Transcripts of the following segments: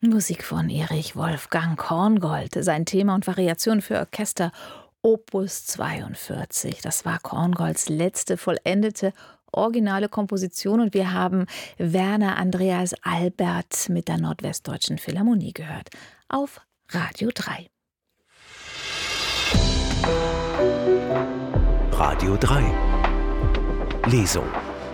Musik von Erich Wolfgang Korngold, sein Thema und Variation für Orchester Opus 42. Das war Korngolds letzte vollendete originale Komposition und wir haben Werner Andreas Albert mit der Nordwestdeutschen Philharmonie gehört auf Radio 3. Radio 3 Lesung.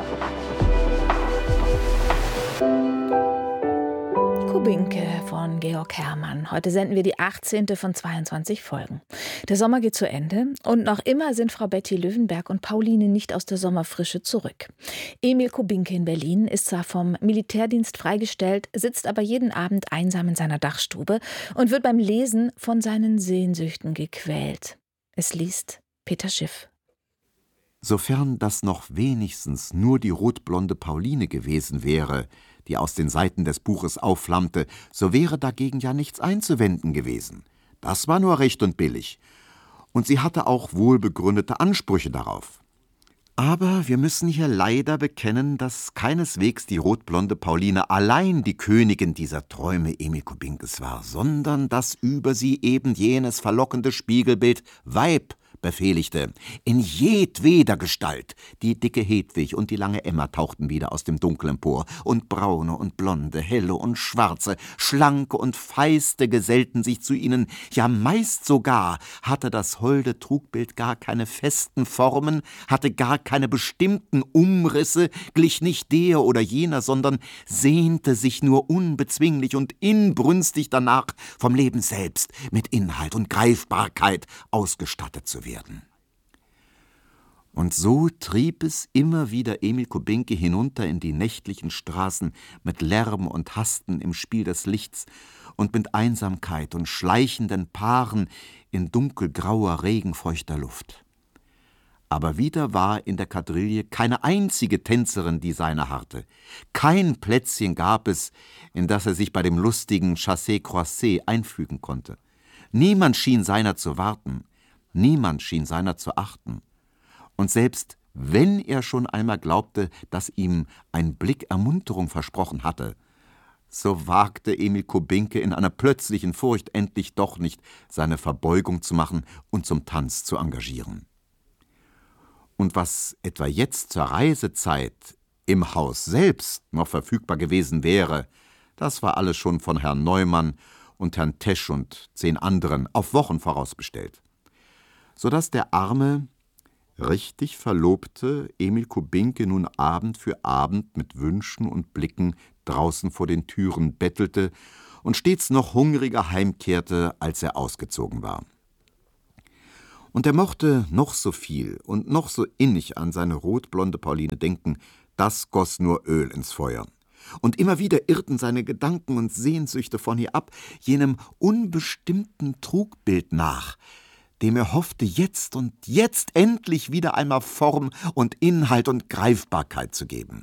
Kubinke von Georg Herrmann. Heute senden wir die 18. von 22 Folgen. Der Sommer geht zu Ende und noch immer sind Frau Betty Löwenberg und Pauline nicht aus der Sommerfrische zurück. Emil Kubinke in Berlin ist zwar vom Militärdienst freigestellt, sitzt aber jeden Abend einsam in seiner Dachstube und wird beim Lesen von seinen Sehnsüchten gequält. Es liest Peter Schiff. Sofern das noch wenigstens nur die rotblonde Pauline gewesen wäre, die aus den Seiten des Buches aufflammte, so wäre dagegen ja nichts einzuwenden gewesen. Das war nur recht und billig. Und sie hatte auch wohlbegründete Ansprüche darauf. Aber wir müssen hier leider bekennen, dass keineswegs die rotblonde Pauline allein die Königin dieser Träume Emil Kubinkes war, sondern dass über sie eben jenes verlockende Spiegelbild Weib befehligte, in jedweder Gestalt. Die dicke Hedwig und die lange Emma tauchten wieder aus dem Dunkel empor, und braune und blonde, helle und schwarze, schlanke und feiste gesellten sich zu ihnen, ja meist sogar hatte das holde Trugbild gar keine festen Formen, hatte gar keine bestimmten Umrisse, glich nicht der oder jener, sondern sehnte sich nur unbezwinglich und inbrünstig danach, vom Leben selbst mit Inhalt und Greifbarkeit ausgestattet zu werden. Und so trieb es immer wieder Emil Kubinke hinunter in die nächtlichen Straßen mit Lärm und Hasten im Spiel des Lichts und mit Einsamkeit und schleichenden Paaren in dunkelgrauer, regenfeuchter Luft. Aber wieder war in der Quadrille keine einzige Tänzerin, die seiner harrte. Kein Plätzchen gab es, in das er sich bei dem lustigen Chassé-Croisé einfügen konnte. Niemand schien seiner zu warten. Niemand schien seiner zu achten. Und selbst wenn er schon einmal glaubte, dass ihm ein Blick Ermunterung versprochen hatte, so wagte Emil Kubinke in einer plötzlichen Furcht endlich doch nicht, seine Verbeugung zu machen und zum Tanz zu engagieren. Und was etwa jetzt zur Reisezeit im Haus selbst noch verfügbar gewesen wäre, das war alles schon von Herrn Neumann und Herrn Tesch und 10 anderen auf Wochen vorausbestellt, sodass der arme, richtig Verlobte Emil Kubinke nun Abend für Abend mit Wünschen und Blicken draußen vor den Türen bettelte und stets noch hungriger heimkehrte, als er ausgezogen war. Und er mochte noch so viel und noch so innig an seine rotblonde Pauline denken, das goss nur Öl ins Feuer. Und immer wieder irrten seine Gedanken und Sehnsüchte von ihr ab, jenem unbestimmten Trugbild nach, dem er hoffte, jetzt und jetzt endlich wieder einmal Form und Inhalt und Greifbarkeit zu geben.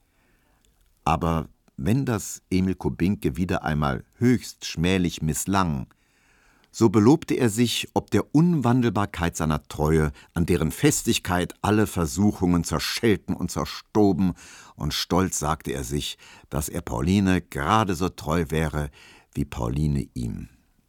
Aber wenn das Emil Kubinke wieder einmal höchst schmählich misslang, so belobte er sich ob der Unwandelbarkeit seiner Treue, an deren Festigkeit alle Versuchungen zerschellten und zerstoben, und stolz sagte er sich, dass er Pauline gerade so treu wäre, wie Pauline ihm.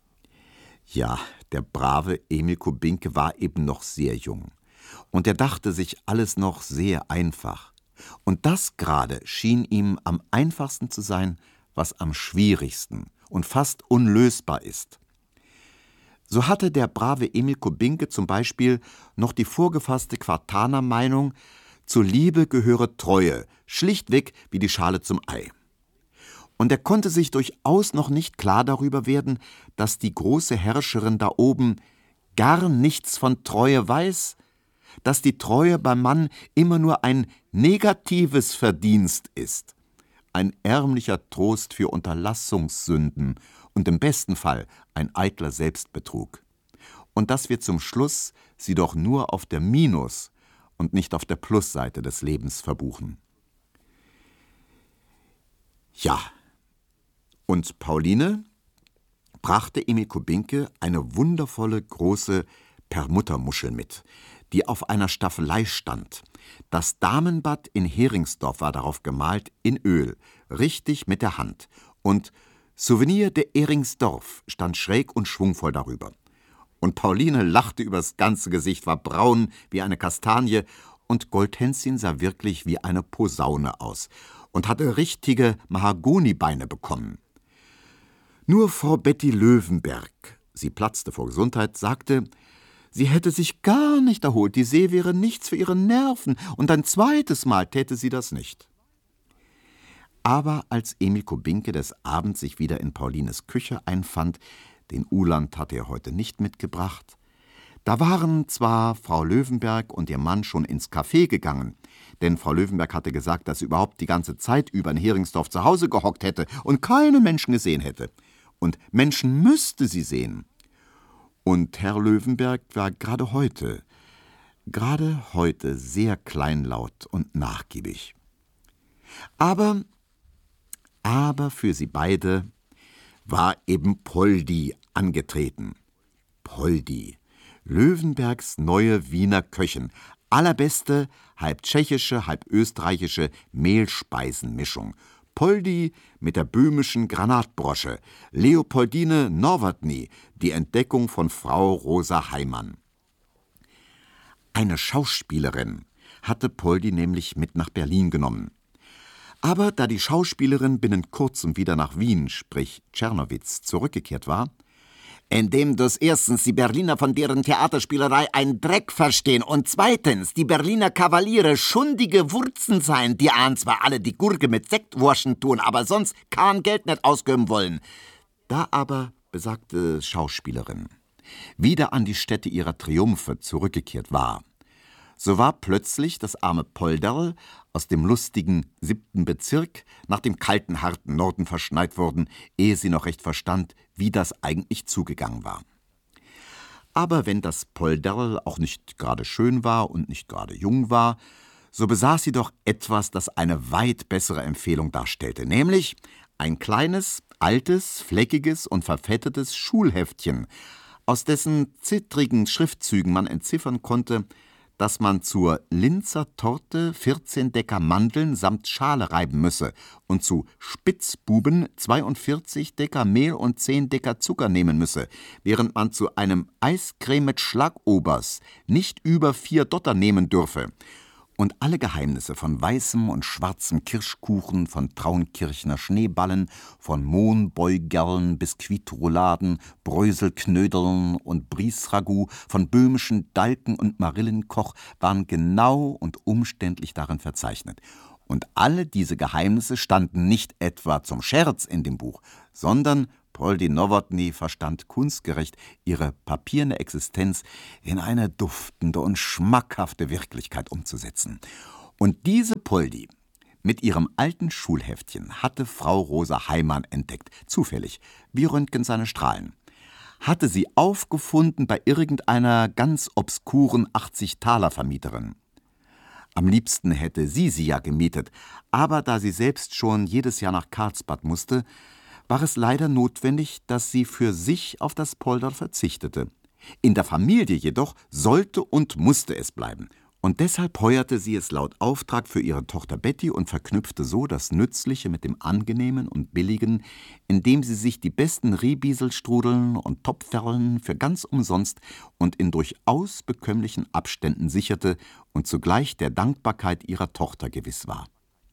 Ja, der brave Emil Kubinke war eben noch sehr jung, und er dachte sich alles noch sehr einfach. Und das gerade schien ihm am einfachsten zu sein, was am schwierigsten und fast unlösbar ist. So hatte der brave Emil Kubinke zum Beispiel noch die vorgefasste Quartaner-Meinung, zur Liebe gehöre Treue, schlichtweg wie die Schale zum Ei. Und er konnte sich durchaus noch nicht klar darüber werden, dass die große Herrscherin da oben gar nichts von Treue weiß, dass die Treue beim Mann immer nur ein negatives Verdienst ist, ein ärmlicher Trost für Unterlassungssünden und im besten Fall ein eitler Selbstbetrug. Und dass wir zum Schluss sie doch nur auf der Minus- und nicht auf der Plusseite des Lebens verbuchen. Ja, und Pauline brachte Emil Kubinke eine wundervolle große Perlmuttermuschel mit, die auf einer Staffelei stand. Das Damenbad in Heringsdorf war darauf gemalt in Öl, richtig mit der Hand. Und Souvenir de Ehringsdorf stand schräg und schwungvoll darüber. Und Pauline lachte übers ganze Gesicht, war braun wie eine Kastanie, und Goldhänschen sah wirklich wie eine Posaune aus und hatte richtige Mahagonibeine bekommen. Nur Frau Betty Löwenberg, sie platzte vor Gesundheit, sagte, sie hätte sich gar nicht erholt, die See wäre nichts für ihre Nerven, und ein zweites Mal täte sie das nicht. Aber als Emil Kubinke des Abends sich wieder in Paulines Küche einfand, den Uhland hatte er heute nicht mitgebracht, da waren zwar Frau Löwenberg und ihr Mann schon ins Café gegangen, denn Frau Löwenberg hatte gesagt, dass sie überhaupt die ganze Zeit über in Heringsdorf zu Hause gehockt hätte und keinen Menschen gesehen hätte. Und Menschen müsste sie sehen. Und Herr Löwenberg war gerade heute sehr kleinlaut und nachgiebig. Aber für sie beide war eben Poldi angetreten. Poldi, Löwenbergs neue Wiener Köchin, allerbeste, halb tschechische, halb österreichische Mehlspeisenmischung. Poldi mit der böhmischen Granatbrosche, Leopoldine Nowotny, die Entdeckung von Frau Rosa Heimann. Eine Schauspielerin hatte Poldi nämlich mit nach Berlin genommen. Aber da die Schauspielerin binnen kurzem wieder nach Wien, sprich Czernowitz, zurückgekehrt war, indem das erstens die Berliner von deren Theaterspielerei einen Dreck verstehen und zweitens die Berliner Kavaliere schundige Wurzen seien, die ahnen zwar alle die Gurke mit Sektwurschen tun, aber sonst kein Geld nicht ausgeben wollen. Da aber besagte Schauspielerin wieder an die Stätte ihrer Triumphe zurückgekehrt war, so war plötzlich das arme Polderl aus dem lustigen 7. Bezirk nach dem kalten, harten Norden verschneit worden, ehe sie noch recht verstand, wie das eigentlich zugegangen war. Aber wenn das Polderl auch nicht gerade schön war und nicht gerade jung war, so besaß sie doch etwas, das eine weit bessere Empfehlung darstellte, nämlich ein kleines, altes, fleckiges und verfettetes Schulheftchen, aus dessen zittrigen Schriftzügen man entziffern konnte, dass man zur Linzer Torte 14 Decker Mandeln samt Schale reiben müsse und zu Spitzbuben 42 Decker Mehl und 10 Decker Zucker nehmen müsse, während man zu einem Eiscreme mit Schlagobers nicht über 4 Dotter nehmen dürfe. Und alle Geheimnisse von weißem und schwarzem Kirschkuchen, von Traunkirchner Schneeballen, von Mohnbeugerln, Biskuitrouladen, Bröselknödeln und Briesragout, von böhmischen Dalken und Marillenkoch waren genau und umständlich darin verzeichnet. Und alle diese Geheimnisse standen nicht etwa zum Scherz in dem Buch, sondern Poldi Nowotny verstand kunstgerecht, ihre papierne Existenz in eine duftende und schmackhafte Wirklichkeit umzusetzen. Und diese Poldi mit ihrem alten Schulheftchen hatte Frau Rosa Heimann entdeckt, zufällig, wie Röntgen seine Strahlen. Hatte sie aufgefunden bei irgendeiner ganz obskuren 80-Taler-Vermieterin. Am liebsten hätte sie ja gemietet, aber da sie selbst schon jedes Jahr nach Karlsbad musste, war es leider notwendig, dass sie für sich auf das Polderl verzichtete. In der Familie jedoch sollte und musste es bleiben. Und deshalb heuerte sie es laut Auftrag für ihre Tochter Betty und verknüpfte so das Nützliche mit dem Angenehmen und Billigen, indem sie sich die besten Rehbieselstrudeln und Topferln für ganz umsonst und in durchaus bekömmlichen Abständen sicherte und zugleich der Dankbarkeit ihrer Tochter gewiss war.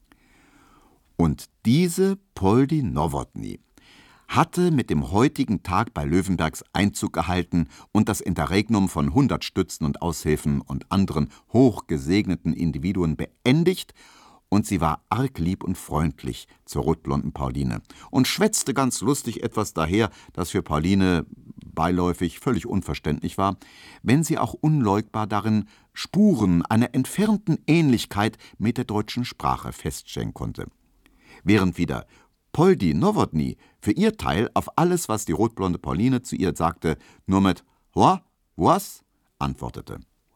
Und diese Poldi Nowotny hatte mit dem heutigen Tag bei Löwenbergs Einzug gehalten und das Interregnum von 100 Stützen und Aushilfen und anderen hochgesegneten Individuen beendigt, und sie war arg lieb und freundlich zur rotblonden Pauline und schwätzte ganz lustig etwas daher, das für Pauline beiläufig völlig unverständlich war, wenn sie auch unleugbar darin Spuren einer entfernten Ähnlichkeit mit der deutschen Sprache feststellen konnte. Während wieder Poldi Nowotny für ihr Teil auf alles, was die rotblonde Pauline zu ihr sagte, nur mit »Hwa? Was?« antwortete.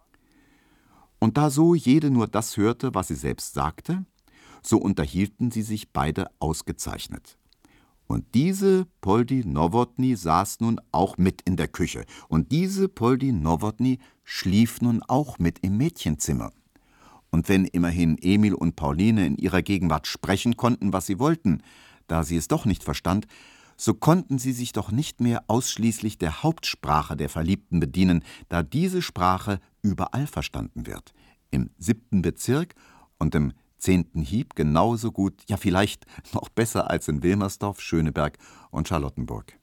Und da so jede nur das hörte, was sie selbst sagte, so unterhielten sie sich beide ausgezeichnet. Und diese Poldi Nowotny saß nun auch mit in der Küche, und diese Poldi Nowotny schlief nun auch mit im Mädchenzimmer. Und wenn immerhin Emil und Pauline in ihrer Gegenwart sprechen konnten, was sie wollten, da sie es doch nicht verstand, so konnten sie sich doch nicht mehr ausschließlich der Hauptsprache der Verliebten bedienen, da diese Sprache überall verstanden wird. Im 7. Bezirk und im 10. Hieb genauso gut, ja vielleicht noch besser als in Wilmersdorf, Schöneberg und Charlottenburg.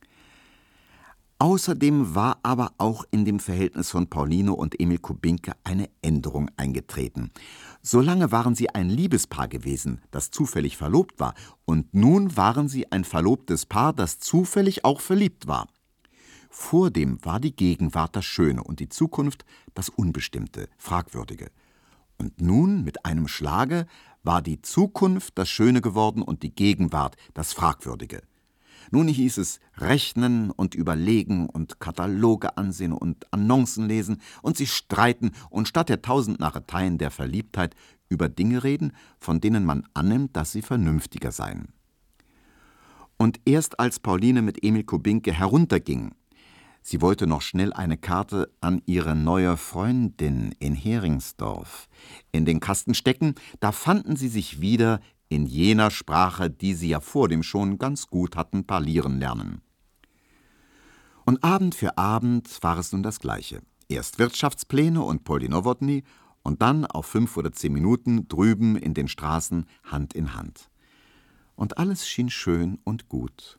Außerdem war aber auch in dem Verhältnis von Pauline und Emil Kubinke eine Änderung eingetreten. Solange waren sie ein Liebespaar gewesen, das zufällig verlobt war, und nun waren sie ein verlobtes Paar, das zufällig auch verliebt war. Vordem war die Gegenwart das Schöne und die Zukunft das Unbestimmte, Fragwürdige. Und nun, mit einem Schlage, war die Zukunft das Schöne geworden und die Gegenwart das Fragwürdige. Nun hieß es rechnen und überlegen und Kataloge ansehen und Annoncen lesen und sich streiten und statt der 1000 Narreteien der Verliebtheit über Dinge reden, von denen man annimmt, dass sie vernünftiger seien. Und erst als Pauline mit Emil Kubinke herunterging, sie wollte noch schnell eine Karte an ihre neue Freundin in Heringsdorf in den Kasten stecken, da fanden sie sich wieder in jener Sprache, die sie ja vor dem schon ganz gut hatten parlieren lernen. Und Abend für Abend war es nun das Gleiche. Erst Wirtschaftspläne und Poldi-Nowotny und dann auf 5 oder 10 Minuten drüben in den Straßen Hand in Hand. Und alles schien schön und gut.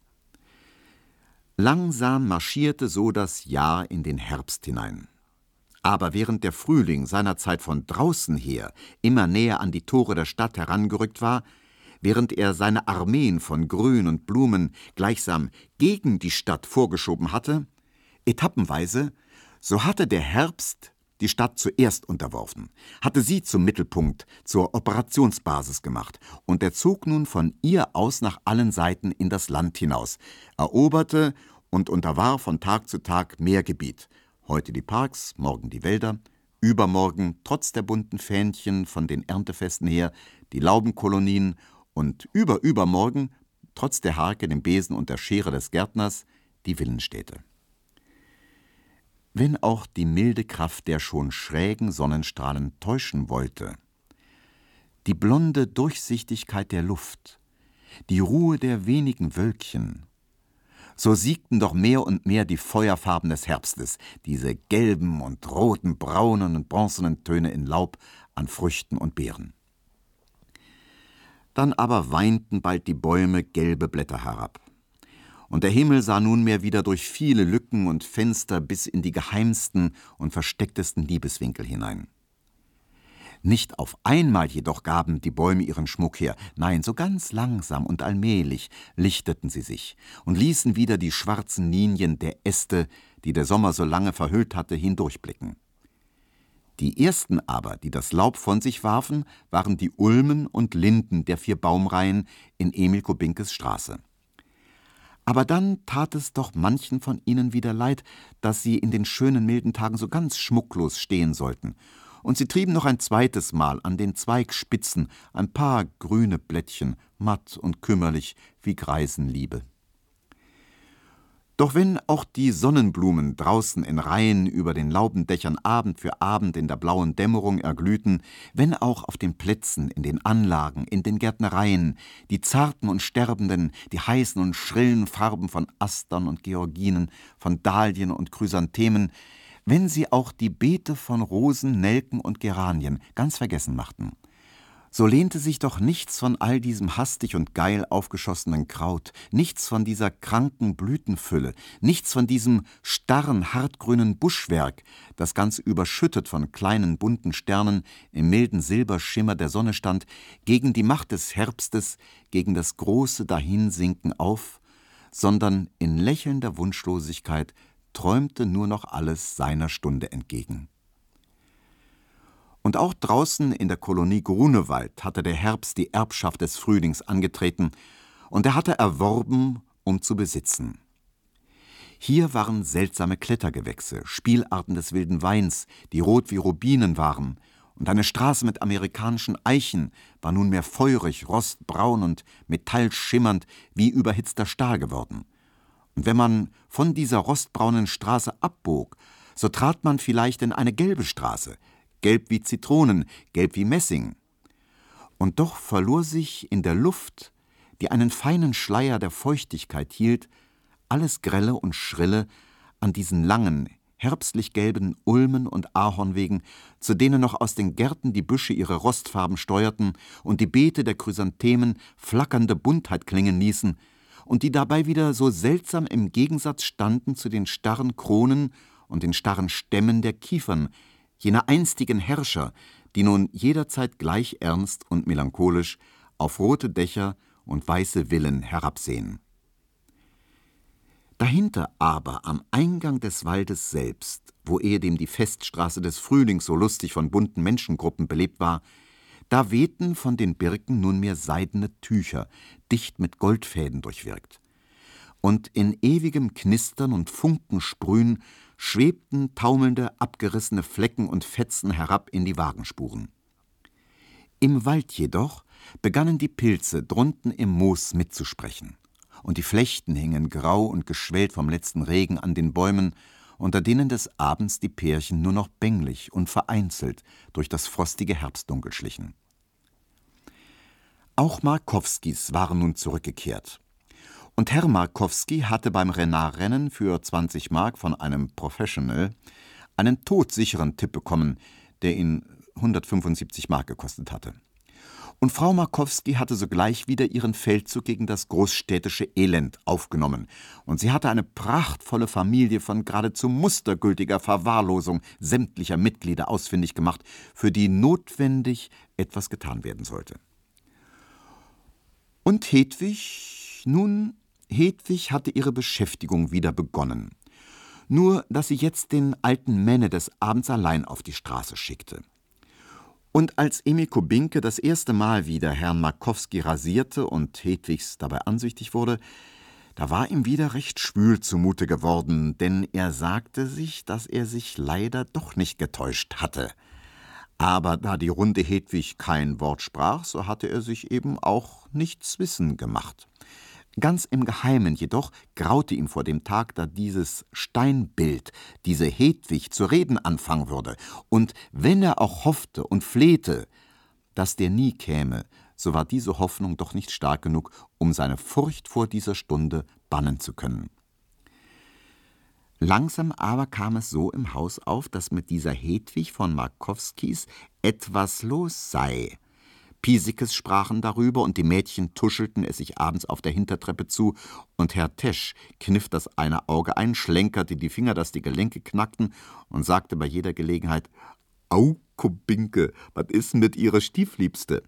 Langsam marschierte so das Jahr in den Herbst hinein. Aber während der Frühling seinerzeit von draußen her immer näher an die Tore der Stadt herangerückt war, während er seine Armeen von Grün und Blumen gleichsam gegen die Stadt vorgeschoben hatte, etappenweise, so hatte der Herbst die Stadt zuerst unterworfen, hatte sie zum Mittelpunkt, zur Operationsbasis gemacht, und er zog nun von ihr aus nach allen Seiten in das Land hinaus, eroberte und unterwarf von Tag zu Tag mehr Gebiet. Heute die Parks, morgen die Wälder, übermorgen, trotz der bunten Fähnchen von den Erntefesten her, die Laubenkolonien und übermorgen, trotz der Harke, dem Besen und der Schere des Gärtners, die Villenstädte. Wenn auch die milde Kraft der schon schrägen Sonnenstrahlen täuschen wollte, die blonde Durchsichtigkeit der Luft, die Ruhe der wenigen Wölkchen, so siegten doch mehr und mehr die Feuerfarben des Herbstes, diese gelben und roten, braunen und bronzenen Töne in Laub, an Früchten und Beeren. Dann aber weinten bald die Bäume gelbe Blätter herab. Und der Himmel sah nunmehr wieder durch viele Lücken und Fenster bis in die geheimsten und verstecktesten Liebeswinkel hinein. Nicht auf einmal jedoch gaben die Bäume ihren Schmuck her, nein, so ganz langsam und allmählich lichteten sie sich und ließen wieder die schwarzen Linien der Äste, die der Sommer so lange verhüllt hatte, hindurchblicken. Die ersten aber, die das Laub von sich warfen, waren die Ulmen und Linden der 4 Baumreihen in Emil Kubinkes Straße. Aber dann tat es doch manchen von ihnen wieder leid, dass sie in den schönen milden Tagen so ganz schmucklos stehen sollten. Und sie trieben noch ein zweites Mal an den Zweigspitzen ein paar grüne Blättchen, matt und kümmerlich wie Greisenliebe. Doch wenn auch die Sonnenblumen draußen in Reihen über den Laubendächern Abend für Abend in der blauen Dämmerung erglühten, wenn auch auf den Plätzen, in den Anlagen, in den Gärtnereien die zarten und sterbenden, die heißen und schrillen Farben von Astern und Georginen, von Dahlien und Chrysanthemen, wenn sie auch die Beete von Rosen, Nelken und Geranien ganz vergessen machten, so lehnte sich doch nichts von all diesem hastig und geil aufgeschossenen Kraut, nichts von dieser kranken Blütenfülle, nichts von diesem starren, hartgrünen Buschwerk, das ganz überschüttet von kleinen bunten Sternen im milden Silberschimmer der Sonne stand, gegen die Macht des Herbstes, gegen das große Dahinsinken auf, sondern in lächelnder Wunschlosigkeit träumte nur noch alles seiner Stunde entgegen. Und auch draußen in der Kolonie Grunewald hatte der Herbst die Erbschaft des Frühlings angetreten, und er hatte erworben, um zu besitzen. Hier waren seltsame Klettergewächse, Spielarten des wilden Weins, die rot wie Rubinen waren, und eine Straße mit amerikanischen Eichen war nunmehr feurig, rostbraun und metallschimmernd wie überhitzter Stahl geworden. Und wenn man von dieser rostbraunen Straße abbog, so trat man vielleicht in eine gelbe Straße, gelb wie Zitronen, gelb wie Messing. Und doch verlor sich in der Luft die einen feinen Schleier der Feuchtigkeit hielt, alles Grelle und Schrille an diesen langen, herbstlich gelben Ulmen und Ahornwegen, zu denen noch aus den Gärten die Büsche ihre Rostfarben steuerten und die Beete der Chrysanthemen flackernde Buntheit klingen ließen und die dabei wieder so seltsam im Gegensatz standen zu den starren Kronen und den starren Stämmen der Kiefern, jener einstigen Herrscher, die nun jederzeit gleich ernst und melancholisch auf rote Dächer und weiße Villen herabsehen. Dahinter aber, am Eingang des Waldes selbst, wo ehedem die Feststraße des Frühlings so lustig von bunten Menschengruppen belebt war, da wehten von den Birken nunmehr seidene Tücher, dicht mit Goldfäden durchwirkt. Und in ewigem Knistern und Funkensprühen schwebten taumelnde, abgerissene Flecken und Fetzen herab in die Wagenspuren. Im Wald jedoch begannen die Pilze drunten im Moos mitzusprechen. Und die Flechten hingen grau und geschwellt vom letzten Regen an den Bäumen, unter denen des Abends die Pärchen nur noch bänglich und vereinzelt durch das frostige Herbstdunkel schlichen. Auch Markowskis waren nun zurückgekehrt. Und Herr Markowski hatte beim Renardrennen für 20 Mark von einem Professional einen todsicheren Tipp bekommen, der ihn 175 Mark gekostet hatte. Und Frau Markowski hatte sogleich wieder ihren Feldzug gegen das großstädtische Elend aufgenommen. Und sie hatte eine prachtvolle Familie von geradezu mustergültiger Verwahrlosung sämtlicher Mitglieder ausfindig gemacht, für die notwendig etwas getan werden sollte. Und Hedwig hatte ihre Beschäftigung wieder begonnen. Nur, dass sie jetzt den alten Männe des Abends allein auf die Straße schickte. Und als Emil Kubinke das erste Mal wieder Herrn Markowski rasierte und Hedwigs dabei ansichtig wurde, da war ihm wieder recht schwül zumute geworden, denn er sagte sich, dass er sich leider doch nicht getäuscht hatte. Aber da die runde Hedwig kein Wort sprach, so hatte er sich eben auch nichts wissen gemacht. Ganz im Geheimen jedoch graute ihm vor dem Tag, da dieses Steinbild, diese Hedwig zu reden anfangen würde. Und wenn er auch hoffte und flehte, dass der nie käme, so war diese Hoffnung doch nicht stark genug, um seine Furcht vor dieser Stunde bannen zu können. Langsam aber kam es so im Haus auf, dass mit dieser Hedwig von Markowskis etwas los sei. Piesikes sprachen darüber und die Mädchen tuschelten es sich abends auf der Hintertreppe zu und Herr Tesch kniff das eine Auge ein, schlenkerte die Finger, dass die Gelenke knackten und sagte bei jeder Gelegenheit: »Au, Kubinke, was ist denn mit Ihrer Stiefliebste?«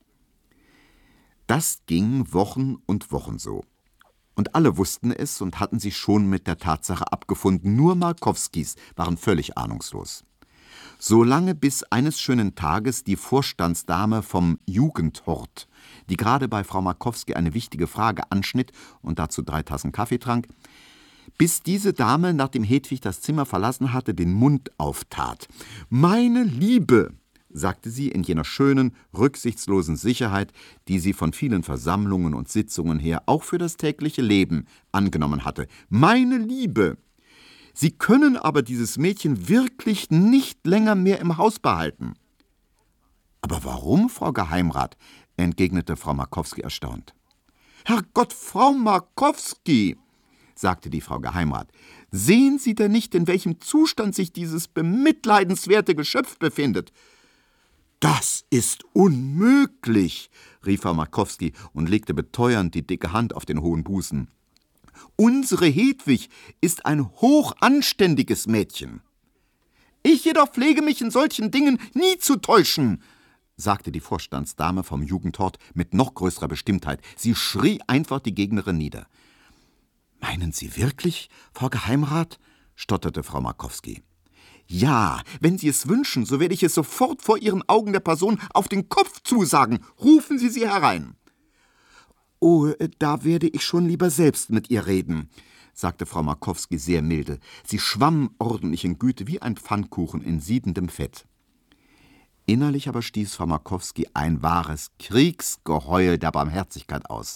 Das ging Wochen und Wochen so. Und alle wussten es und hatten sich schon mit der Tatsache abgefunden, nur Markowskis waren völlig ahnungslos. Solange bis eines schönen Tages die Vorstandsdame vom Jugendhort, die gerade bei Frau Markowski eine wichtige Frage anschnitt und dazu 3 Tassen Kaffee trank, bis diese Dame, nachdem Hedwig das Zimmer verlassen hatte, den Mund auftat. »Meine Liebe«, sagte sie in jener schönen, rücksichtslosen Sicherheit, die sie von vielen Versammlungen und Sitzungen her auch für das tägliche Leben angenommen hatte. »Meine Liebe! Sie können aber dieses Mädchen wirklich nicht länger mehr im Haus behalten.« »Aber warum, Frau Geheimrat?« entgegnete Frau Markowski erstaunt. »Herrgott, Frau Markowski«, sagte die Frau Geheimrat, »sehen Sie denn nicht, in welchem Zustand sich dieses bemitleidenswerte Geschöpf befindet?« »Das ist unmöglich«, rief Frau Markowski und legte beteuernd die dicke Hand auf den hohen Busen. »Unsere Hedwig ist ein hochanständiges Mädchen.« »Ich jedoch pflege mich in solchen Dingen nie zu täuschen«, sagte die Vorstandsdame vom Jugendhort mit noch größerer Bestimmtheit. Sie schrie einfach die Gegnerin nieder. »Meinen Sie wirklich, Frau Geheimrat?« stotterte Frau Markowski. »Ja, wenn Sie es wünschen, so werde ich es sofort vor Ihren Augen der Person auf den Kopf zusagen. Rufen Sie sie herein.« »Oh, da werde ich schon lieber selbst mit ihr reden«, sagte Frau Markowski sehr milde. Sie schwamm ordentlich in Güte wie ein Pfannkuchen in siedendem Fett. Innerlich aber stieß Frau Markowski ein wahres Kriegsgeheul der Barmherzigkeit aus.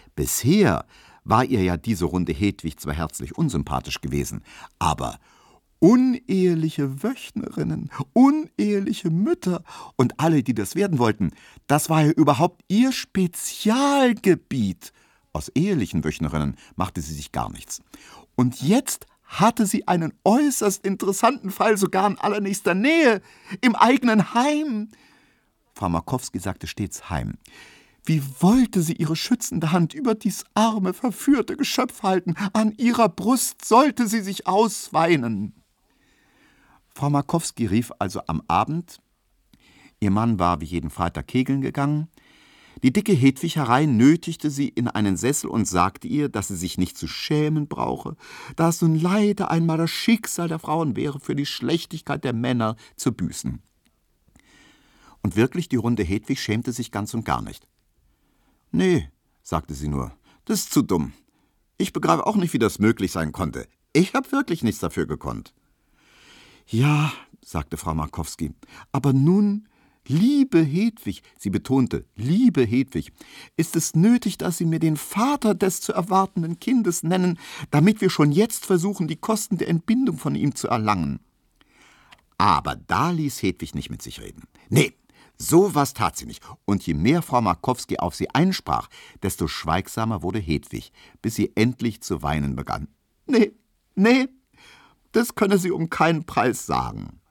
Bisher war ihr ja diese runde Hedwig zwar herzlich unsympathisch gewesen, aber Uneheliche Wöchnerinnen, uneheliche Mütter und alle, die das werden wollten, das war ja überhaupt ihr Spezialgebiet. Aus ehelichen Wöchnerinnen machte sie sich gar nichts. Und jetzt hatte sie einen äußerst interessanten Fall, sogar in allernächster Nähe, im eigenen Heim. Frau Markowski sagte stets Heim. Wie wollte sie ihre schützende Hand über dies arme, verführte Geschöpf halten? An ihrer Brust sollte sie sich ausweinen. Frau Markowski rief also am Abend. Ihr Mann war wie jeden Freitag kegeln gegangen. Die dicke Hedwig herein nötigte sie in einen Sessel und sagte ihr, dass sie sich nicht zu schämen brauche, da es nun leider einmal das Schicksal der Frauen wäre, für die Schlechtigkeit der Männer zu büßen. Und wirklich, die runde Hedwig schämte sich ganz und gar nicht. »Nee«, sagte sie nur, »das ist zu dumm. Ich begreife auch nicht, wie das möglich sein konnte. Ich habe wirklich nichts dafür gekonnt.« »Ja«, sagte Frau Markowski, »aber nun, liebe Hedwig«, sie betonte, »liebe Hedwig, ist es nötig, dass Sie mir den Vater des zu erwartenden Kindes nennen, damit wir schon jetzt versuchen, die Kosten der Entbindung von ihm zu erlangen.« Aber da ließ Hedwig nicht mit sich reden. Nee, sowas tat sie nicht. Und je mehr Frau Markowski auf sie einsprach, desto schweigsamer wurde Hedwig, bis sie endlich zu weinen begann. Nee, das könne sie um keinen Preis sagen.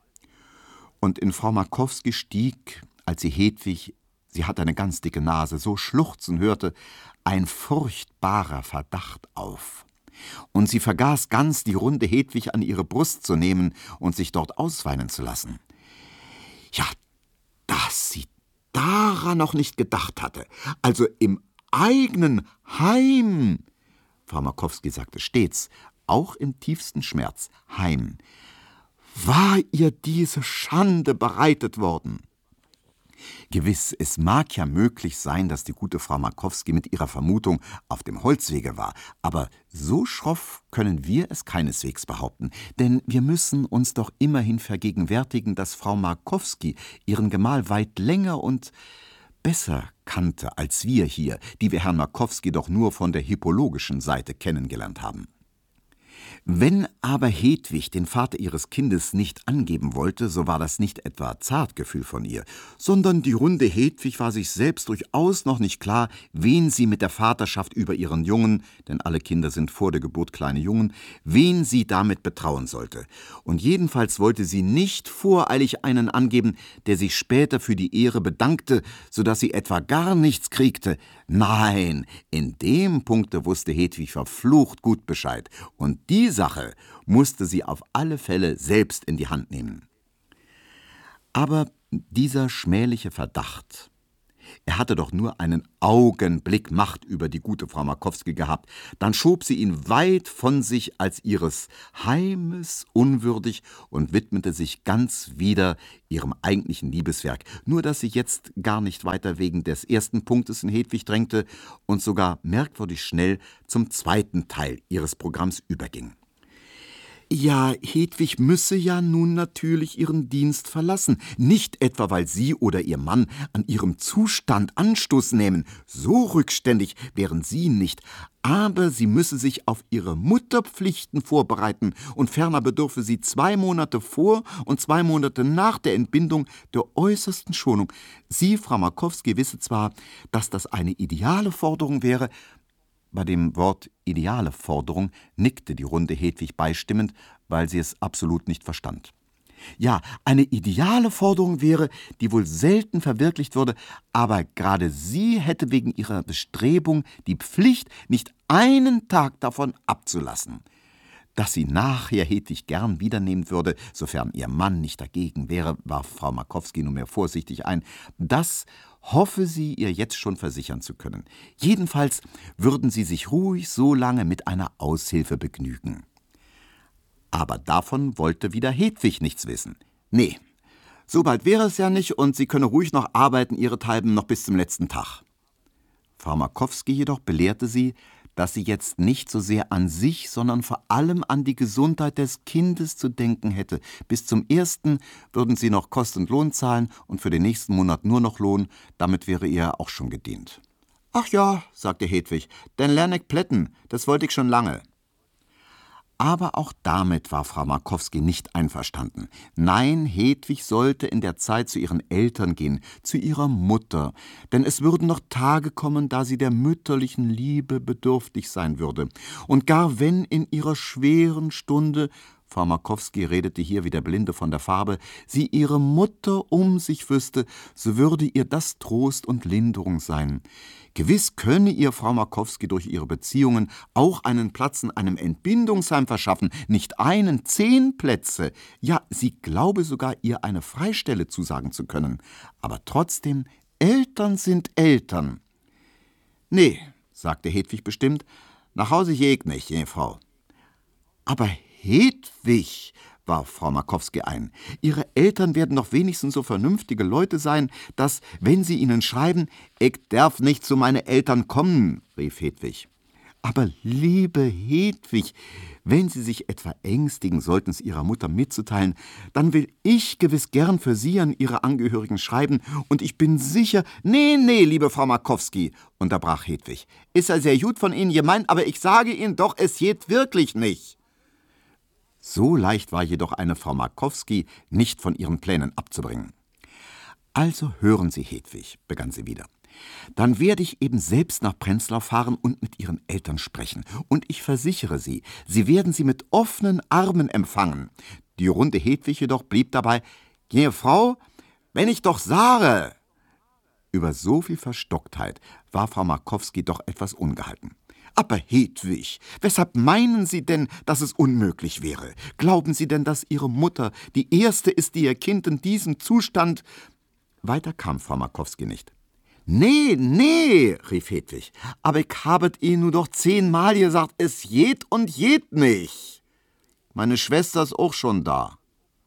Und in Frau Markowski stieg, als sie Hedwig, sie hatte eine ganz dicke Nase, so schluchzen hörte, ein furchtbarer Verdacht auf. Und sie vergaß ganz, die runde Hedwig an ihre Brust zu nehmen und sich dort ausweinen zu lassen. Ja, dass sie daran noch nicht gedacht hatte, also im eigenen Heim. Frau Markowski sagte stets, auch im tiefsten Schmerz, Heim, war ihr diese Schande bereitet worden. Gewiss, es mag ja möglich sein, dass die gute Frau Markowski mit ihrer Vermutung auf dem Holzwege war, aber so schroff können wir es keineswegs behaupten, denn wir müssen uns doch immerhin vergegenwärtigen, dass Frau Markowski ihren Gemahl weit länger und besser kannte als wir hier, die wir Herrn Markowski doch nur von der hippologischen Seite kennengelernt haben. Wenn aber Hedwig den Vater ihres Kindes nicht angeben wollte, so war das nicht etwa Zartgefühl von ihr, sondern die runde Hedwig war sich selbst durchaus noch nicht klar, wen sie mit der Vaterschaft über ihren Jungen, denn alle Kinder sind vor der Geburt kleine Jungen, wen sie damit betrauen sollte. Und jedenfalls wollte sie nicht voreilig einen angeben, der sich später für die Ehre bedankte, so dass sie etwa gar nichts kriegte. Nein, in dem Punkte wusste Hedwig verflucht gut Bescheid, und die Sache musste sie auf alle Fälle selbst in die Hand nehmen. Aber dieser schmähliche Verdacht, er hatte doch nur einen Augenblick Macht über die gute Frau Markowski gehabt, dann schob sie ihn weit von sich als ihres Heimes unwürdig und widmete sich ganz wieder ihrem eigentlichen Liebeswerk, nur dass sie jetzt gar nicht weiter wegen des ersten Punktes in Hedwig drängte und sogar merkwürdig schnell zum zweiten Teil ihres Programms überging. Ja, Hedwig müsse ja nun natürlich ihren Dienst verlassen, nicht etwa, weil sie oder ihr Mann an ihrem Zustand Anstoß nehmen, so rückständig wären sie nicht, aber sie müsse sich auf ihre Mutterpflichten vorbereiten und ferner bedürfe sie 2 Monate vor und 2 Monate nach der Entbindung der äußersten Schonung. Sie, Frau Markowski, wisse zwar, dass das eine ideale Forderung wäre. Bei dem Wort ideale Forderung nickte die runde Hedwig beistimmend, weil sie es absolut nicht verstand. Ja, eine ideale Forderung wäre, die wohl selten verwirklicht würde, aber gerade sie hätte wegen ihrer Bestrebung die Pflicht, nicht einen Tag davon abzulassen. Dass sie nachher Hedwig gern wiedernehmen würde, sofern ihr Mann nicht dagegen wäre, warf Frau Markowski nunmehr vorsichtig ein, das hoffe sie ihr jetzt schon versichern zu können. Jedenfalls würden sie sich ruhig so lange mit einer Aushilfe begnügen. Aber davon wollte wieder Hedwig nichts wissen. Nee, so bald wäre es ja nicht und sie könne ruhig noch arbeiten, ihrethalben noch bis zum letzten Tag. Frau Markowski jedoch belehrte sie, dass sie jetzt nicht so sehr an sich, sondern vor allem an die Gesundheit des Kindes zu denken hätte. Bis zum 1. würden sie noch Kost und Lohn zahlen und für den nächsten Monat nur noch Lohn, damit wäre ihr auch schon gedient. »Ach ja«, sagte Hedwig, »denn lern ich plätten, das wollte ich schon lange.« Aber auch damit war Frau Markowski nicht einverstanden. Nein, Hedwig sollte in der Zeit zu ihren Eltern gehen, zu ihrer Mutter, denn es würden noch Tage kommen, da sie der mütterlichen Liebe bedürftig sein würde. Und gar wenn in ihrer schweren Stunde, Frau Markowski redete hier wie der Blinde von der Farbe, sie ihre Mutter um sich wüsste, so würde ihr das Trost und Linderung sein. Gewiss könne ihr Frau Markowski durch ihre Beziehungen auch einen Platz in einem Entbindungsheim verschaffen, nicht einen, 10 Plätze. Ja, sie glaube sogar, ihr eine Freistelle zusagen zu können. Aber trotzdem, Eltern sind Eltern. »Nee«, sagte Hedwig bestimmt, »nach Hause jeg nicht, Frau.« »Aber Hedwig«, warf Frau Markowski ein, »Ihre Eltern werden doch wenigstens so vernünftige Leute sein, dass, wenn sie ihnen schreiben, »Ich darf nicht zu meine Eltern kommen«, rief Hedwig. »Aber liebe Hedwig, wenn Sie sich etwa ängstigen sollten, es Ihrer Mutter mitzuteilen, dann will ich gewiss gern für Sie an Ihre Angehörigen schreiben, und ich bin sicher...« »Nee, liebe Frau Markowski«, unterbrach Hedwig, »ist ja sehr gut von Ihnen gemeint, aber ich sage Ihnen doch, es geht wirklich nicht.« So leicht war jedoch eine Frau Markowski nicht von ihren Plänen abzubringen. »Also hören Sie, Hedwig«, begann sie wieder, »dann werde ich eben selbst nach Prenzlau fahren und mit Ihren Eltern sprechen. Und ich versichere Sie, Sie werden sie mit offenen Armen empfangen.« Die runde Hedwig jedoch blieb dabei, »Gnädige Frau, wenn ich doch sage...« Über so viel Verstocktheit war Frau Markowski doch etwas ungehalten. »Aber Hedwig, weshalb meinen Sie denn, dass es unmöglich wäre? Glauben Sie denn, dass Ihre Mutter die Erste ist, die ihr Kind in diesem Zustand...« Weiter kam Frau Markowski nicht. »Nee«, rief Hedwig, »aber ich habet Ihnen nur doch 10-mal gesagt, es geht und geht nicht. Meine Schwester ist auch schon da.«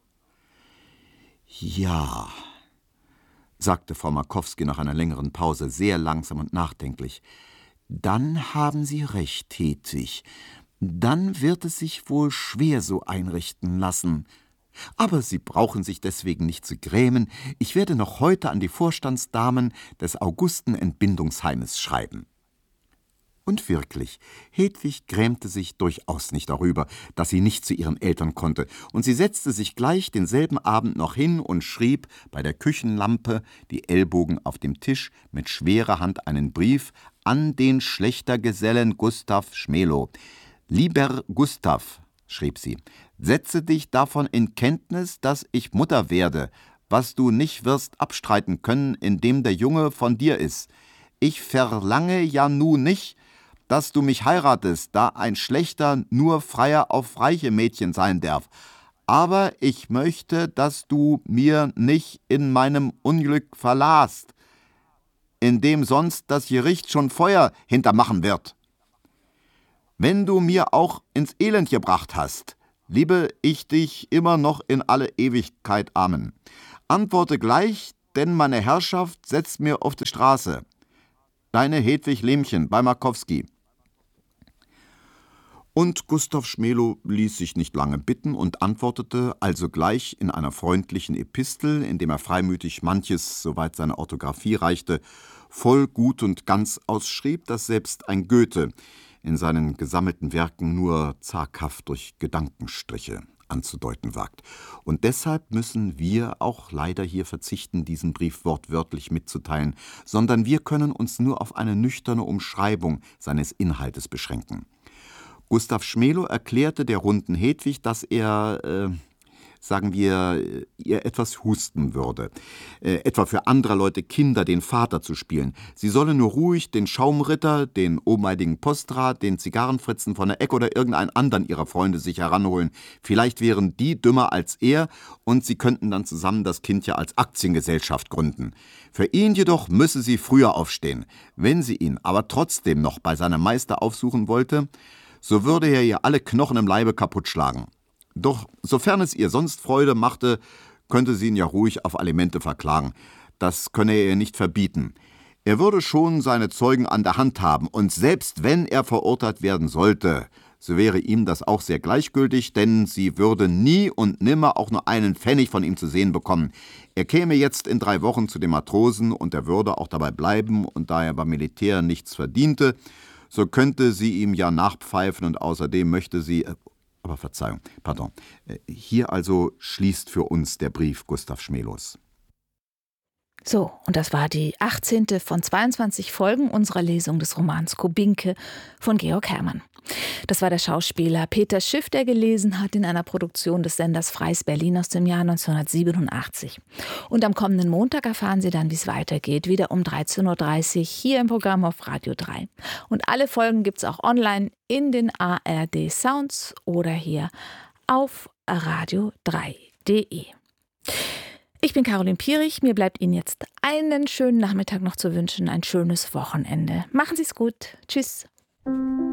»Ja«, sagte Frau Markowski nach einer längeren Pause, sehr langsam und nachdenklich, »dann haben Sie recht, Hedwig. Dann wird es sich wohl schwer so einrichten lassen. Aber Sie brauchen sich deswegen nicht zu grämen. Ich werde noch heute an die Vorstandsdamen des Augusten-Entbindungsheimes schreiben.« Und wirklich, Hedwig grämte sich durchaus nicht darüber, dass sie nicht zu ihren Eltern konnte, und sie setzte sich gleich denselben Abend noch hin und schrieb bei der Küchenlampe, die Ellbogen auf dem Tisch, mit schwerer Hand einen Brief an den Schlächtergesellen Gustav Schmelow. »Lieber Gustav«, schrieb sie, »setze dich davon in Kenntnis, dass ich Mutter werde, was du nicht wirst abstreiten können, indem der Junge von dir ist. Ich verlange ja nun nicht, dass du mich heiratest, da ein Schlächter nur Freier auf reiche Mädchen sein darf. Aber ich möchte, dass du mir nicht in meinem Unglück verlasst, in dem sonst das Gericht schon Feuer hintermachen wird. Wenn du mir auch ins Elend gebracht hast, liebe ich dich immer noch in alle Ewigkeit. Amen. Antworte gleich, denn meine Herrschaft setzt mir auf die Straße. Deine Hedwig Lehmchen bei Markowski.« Und Gustav Schmelow ließ sich nicht lange bitten und antwortete alsogleich in einer freundlichen Epistel, indem er freimütig manches, soweit seine Orthographie reichte, voll gut und ganz ausschrieb, dass selbst ein Goethe in seinen gesammelten Werken nur zaghaft durch Gedankenstriche anzudeuten wagt. Und deshalb müssen wir auch leider hier verzichten, diesen Brief wortwörtlich mitzuteilen, sondern wir können uns nur auf eine nüchterne Umschreibung seines Inhaltes beschränken. Gustav Schmelow erklärte der runden Hedwig, dass er, sagen wir, ihr etwas husten würde, etwa für anderer Leute Kinder den Vater zu spielen. Sie solle nur ruhig den Schaumritter, den ohnmächtigen Postrat, den Zigarrenfritzen von der Eck oder irgendeinen anderen ihrer Freunde sich heranholen. Vielleicht wären die dümmer als er und sie könnten dann zusammen das Kind ja als Aktiengesellschaft gründen. Für ihn jedoch müsse sie früher aufstehen. Wenn sie ihn aber trotzdem noch bei seinem Meister aufsuchen wollte, so würde er ihr alle Knochen im Leibe kaputt schlagen. Doch sofern es ihr sonst Freude machte, könnte sie ihn ja ruhig auf Alimente verklagen. Das könne er ihr nicht verbieten. Er würde schon seine Zeugen an der Hand haben, und selbst wenn er verurteilt werden sollte, so wäre ihm das auch sehr gleichgültig, denn sie würde nie und nimmer auch nur einen Pfennig von ihm zu sehen bekommen. Er käme jetzt in 3 Wochen zu den Matrosen, und er würde auch dabei bleiben, und da er beim Militär nichts verdiente, so könnte sie ihm ja nachpfeifen, und außerdem möchte sie... Aber Verzeihung, pardon. Hier also schließt für uns der Brief Gustav Schmelos. So, und das war die 18. von 22 Folgen unserer Lesung des Romans Kubinke von Georg Herrmann. Das war der Schauspieler Peter Schiff, der gelesen hat in einer Produktion des Senders Freies Berlin aus dem Jahr 1987. Und am kommenden Montag erfahren Sie dann, wie es weitergeht, wieder um 13.30 Uhr hier im Programm auf Radio 3. Und alle Folgen gibt es auch online in den ARD Sounds oder hier auf radio3.de. Ich bin Caroline Pierich, mir bleibt Ihnen jetzt einen schönen Nachmittag noch zu wünschen, ein schönes Wochenende. Machen Sie es gut. Tschüss.